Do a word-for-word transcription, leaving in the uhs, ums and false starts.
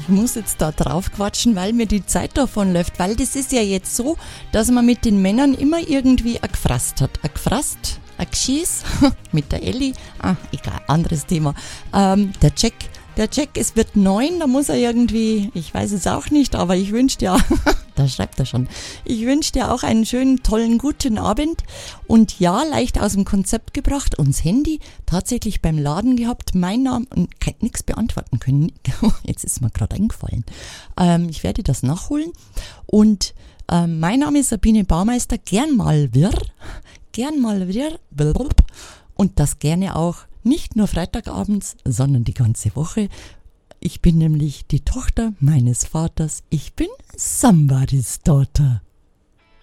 ich muss jetzt da drauf quatschen, weil mir die Zeit davon läuft. Weil das ist ja jetzt so, dass man mit den Männern immer irgendwie a gefrasst hat. A gefrasst, a geschieß mit der Elli. Ah, egal, anderes Thema. Ähm, der Jack, der Jack, es wird neun, da muss er irgendwie, ich weiß es auch nicht, aber ich wünsche dir, da schreibt er schon, ich wünsche dir auch einen schönen, tollen, guten Abend. Und ja, leicht aus dem Konzept gebracht, uns Handy tatsächlich beim Laden gehabt, mein Name, und nichts beantworten können. Jetzt ist mir gerade eingefallen. Ähm, ich werde das nachholen. Und ähm, mein Name ist Sabine Baumeister, gern mal wirr, gern mal wirr, und das gerne auch nicht nur Freitagabends, sondern die ganze Woche. Ich bin nämlich die Tochter meines Vaters. Ich bin somebody's daughter.